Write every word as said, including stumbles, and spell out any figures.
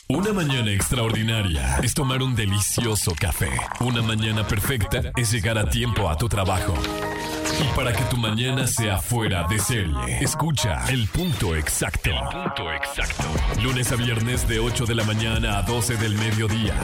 Una mañana extraordinaria es tomar un delicioso café. Una mañana perfecta es llegar a tiempo a tu trabajo. Y para que tu mañana sea fuera de serie, escucha El Punto Exacto. El Punto Exacto. Lunes a viernes de ocho de la mañana a doce del mediodía.